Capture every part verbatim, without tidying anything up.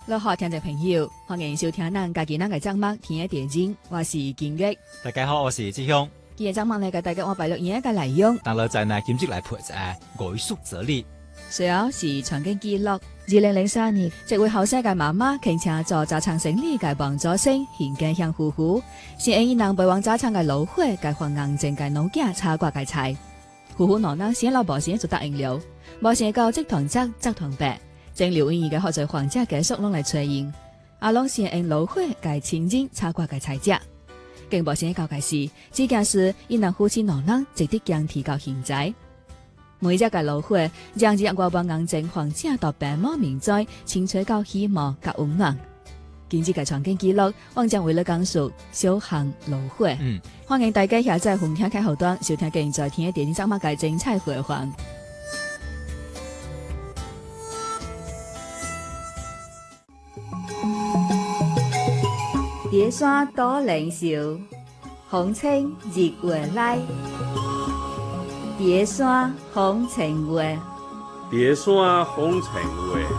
各位聽眾朋友，歡迎收聽咱家己咱嘅節目《天嘅地經》，我是金玉。 大家好，我是志雄。 今日節目呢，嘅大家我擺落影一個內容， 但係在呢，今日來陪下外宿哲理。 隨後是傳經記錄。二零零三年，一位後生嘅媽媽傾請做早餐生意嘅幫助性獻計向夫婦，先因伊人陪往早餐嘅爐火，計放硬淨嘅農家炒掛嘅菜。夫婦孬呢先老婆先做答應了，冇先到即堂則則堂白。正留意嘅學在皇家嘅宿攏來出現，阿龍先用爐火計清蒸炒掛嘅菜隻，更無先交嘅事，只件事伊人夫妻兩人值得將提高現在。每隻嘅爐火將只外邦硬淨皇家到白毛明災，清吹到希望甲溫暖。今次嘅場景記錄，我將為了講述小巷爐火。嗯，歡迎大家下載紅聽開後端收聽現在聽嘅電影節目嘅精彩回放。蝶山多靈秀，風清日月來。蝶山風情月， 蝶山風情月。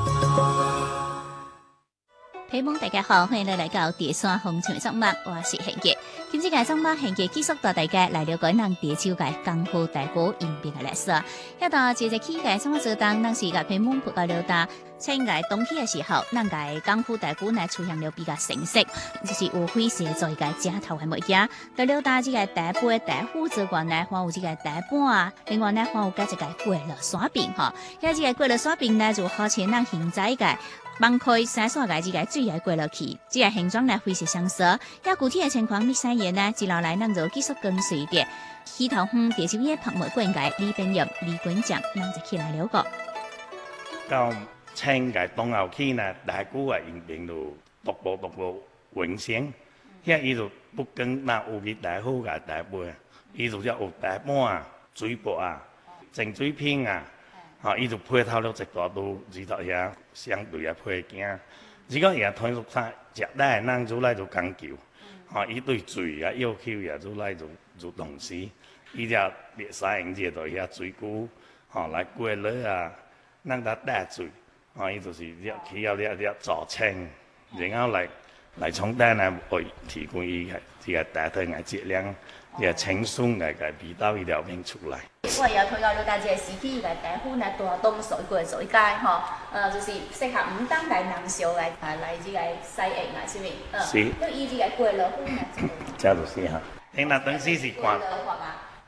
朋友大家好，歡迎你嚟到蝶山風情節目，我是慶傑。今次嘅節目慶傑繼續帶大家來了解咱蝶州嘅功夫大鼓演變嘅歷史。一到節日起嘅節目做當，咱是個朋友不夠了解。趁個冬天嘅時候，咱個功夫大鼓呢出現了比較成色，就是有灰色做一個正頭嘅物件。到了打這個大杯大壺之外呢，還有這個大盤啊，另外呢還有加一個過樂耍餅哈。因為這個過樂耍餅呢，就好似咱現在嘅放開三煞嘅這個水嘅過落去，這個形狀呢非常相似。也具體嘅情況，乜嘢嘢呢？接落來咱就繼續跟隨啲溪頭鄉蝶州嘅拍賣館嘅李炳業、李館長，咱就起來了個。 到清嘅冬後期呢，大鼓嘅演變就逐步逐步完成。因為伊就不跟那有嘅大好嘅大杯，伊就只有大盤啊、水缽啊、淨水片啊。嚇！伊就配套了一大堆，二頭遐相對嘅配件。如果也推出啥食得嘅，咱做來就講究。嚇！伊對水啊要求也做來就就重視。伊只烈曬用只到遐水鼓，嚇來過熱啊，咱得帶水。嚇！伊就是只起要只只造清，然後來來從單來為提供伊個這個大體嘅質量，這個輕鬆嘅個味道一條片出來。 我也推到了解這個時期嘅大壺呢，大東水過水街吼，呃，就是適合唔單來人少來啊來這個使用啊，是咪？嗯。是。都以這個過樂壺呢，這就是哈。聽那東西是關。